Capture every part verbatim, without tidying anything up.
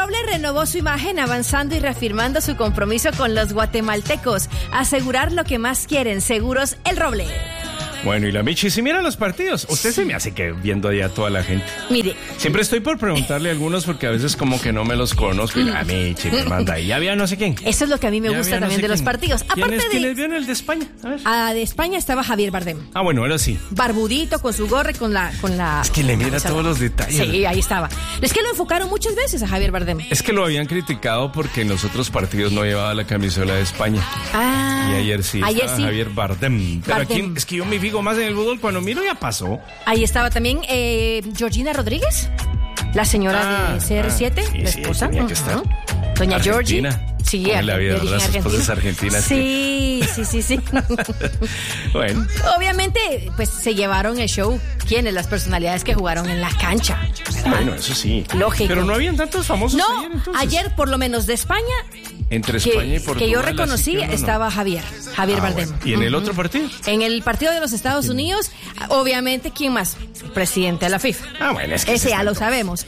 Roble renovó su imagen avanzando y reafirmando su compromiso con los guatemaltecos. Asegurar lo que más quieren, seguros El Roble. Bueno, y la Michi, si mira los partidos, usted sí. Se me hace que viendo allá a toda la gente. Mire. Siempre estoy por preguntarle a algunos porque a veces como que no me los conozco y la Michi me manda y ya había no sé quién. Eso es lo que a mí me ya gusta no también de los partidos. ¿Quiénes, Aparte de... ¿Quiénes vieron el de España? A ver. Ah, de España estaba Javier Bardem. Ah, bueno, ahora sí. Barbudito, con su gorra y con la... Con la es que le mira todos los detalles. Sí, ahí estaba. Es que lo enfocaron muchas veces a Javier Bardem. Es que lo habían criticado porque en los otros partidos no llevaba la camisola de España. Ah. Y ayer sí. Ayer sí. Javier Bardem. Pero Bardem. aquí es que yo me fijo más en el fútbol cuando miro ya pasó. Ahí estaba también eh, Georgina Rodríguez, la señora ah, de C R siete, ah, sí, la sí, esposa. Tenía que estar. Uh-huh. Doña Georgie. Sí, en la vida de las esposas argentinas. Sí, sí, sí, sí. Bueno. Obviamente, pues se llevaron el show. ¿Quiénes? Las personalidades que jugaron en la cancha. Bueno, eso sí. Lógico. Pero no habían tantos famosos no, ayer, entonces. Ayer, por lo menos de España. Entre que, España y Portugal. Que yo reconocí, no, no. estaba Javier, Javier ah, Bardem. Bueno. ¿Y en uh-huh. el otro partido? En el partido de los Estados Unidos, obviamente, ¿quién más? Presidente de la FIFA. Ah, bueno, es que ese ya está lo sabemos.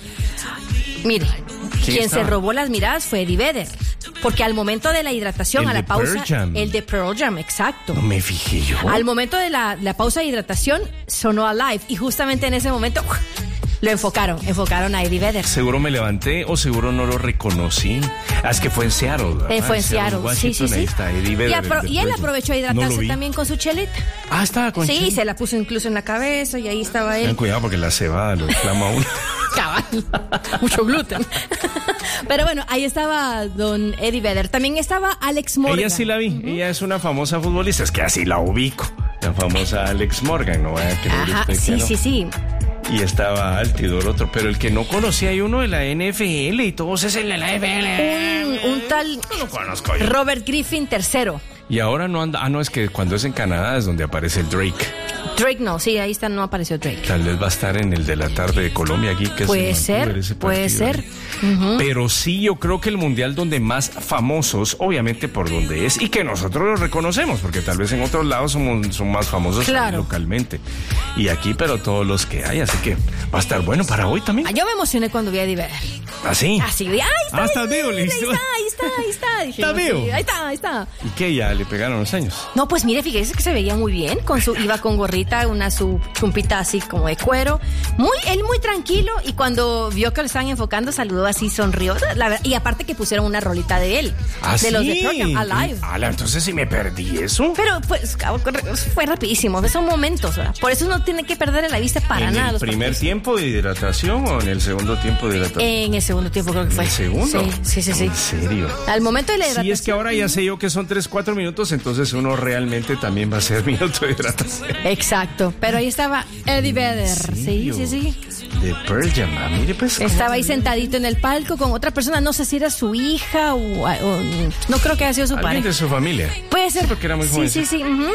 Mire, quien estaba? se robó las miradas fue Eddie Vedder. Porque al momento de la hidratación, el a la de pausa, Pearl Jam. el de Pearl Jam, exacto. No me fijé yo. Al momento de la, la pausa de hidratación, sonó Alive. Y justamente en ese momento lo enfocaron, enfocaron a Eddie Vedder. Seguro me levanté o seguro no lo reconocí. Ah, es que fue en Seattle. Eh, fue en Seattle, sí, sí, sí. Ahí está Eddie Vedder, y, apro- y él aprovechó a hidratarse no también con su chelita. Ah, estaba con Sí, chelita. se la puso incluso en la cabeza y ahí estaba él. Ten cuidado porque la cebada lo inflama a uno. Cabal, mucho gluten. Pero bueno, ahí estaba don Eddie Vedder. También estaba Alex Morgan. Ella sí la vi. Uh-huh. Ella es una famosa futbolista. Es que así la ubico. La famosa Alex Morgan. No vaya a creer Ajá, usted sí, que no. sí, sí. Y estaba Altidor otro. Pero el que no conocía hay uno de la N F L y todos es el de la N F L. Un, un tal no lo conozco yo. Robert Griffin tercero. Y ahora no anda. Ah, no, es que cuando es en Canadá es donde aparece el Drake. Drake no, sí, ahí está, no apareció Drake. Tal vez va a estar en el de la tarde de Colombia aquí. Que puede es ser, puede ser. Uh-huh. Pero sí, yo creo que el mundial donde más famosos, obviamente por donde es, y que nosotros lo reconocemos, porque tal vez en otros lados somos, son más famosos claro. localmente. Y aquí, pero todos los que hay, así que va a estar bueno para hoy también. Ah, yo me emocioné cuando vi a Eddie Vedder. ¿Ah, sí? Así de, ahí está. Ah, está vivo, ahí está, ahí está, ahí está. Dije, ¿Está vivo? Sí, ahí está, ahí está. ¿Y qué? ¿Ya le pegaron los años? No, pues mire, fíjese que se veía muy bien, con su, iba con gorrita, una su chumpita así como de cuero, muy, él muy tranquilo, y cuando vio que lo estaban enfocando, saludó así, sonrió, la, y aparte que pusieron una rolita de él, ¿Ah, de sí? los de Pearl Jam, Alive. Ala, entonces sí me perdí eso. Pero pues fue rapidísimo, son momentos, ¿verdad? Por eso uno tiene que perder la vista para ¿En nada. el los primer partidos. tiempo de hidratación o en el segundo tiempo de hidratación? En el segundo tiempo creo que fue. ¿En el segundo? Sí, sí, sí, sí. ¿En serio? Al momento de la hidratación. Sí, es que ahora ya sé yo que son tres, cuatro minutos, entonces uno realmente también va a ser minuto de hidratación. Exacto, pero ahí estaba Eddie Vedder. Sí, sí, sí. De Pearl Jam, ah, mire pues. Estaba ahí sentadito en el palco con otra persona, no sé si era su hija o, o no creo que haya sido su ¿Alguien pareja. de su familia? Puede ser. Porque era muy joven. Sí, sí, sí. Uh-huh.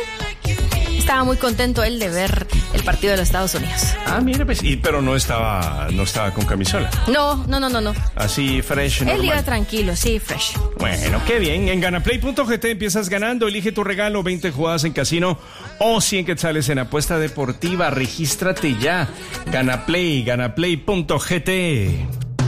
Estaba muy contento él de ver el partido de los Estados Unidos. Ah, mire pues, y, pero no estaba, no estaba con camisola. No, no, no, no, no. Así fresh, normal. Él iba tranquilo, sí, fresh. Bueno, qué bien. En Ganaplay punto g t empiezas ganando. Elige tu regalo, veinte jugadas en casino o cien quetzales en apuesta deportiva. Regístrate ya. Ganaplay, ganaplay punto g t.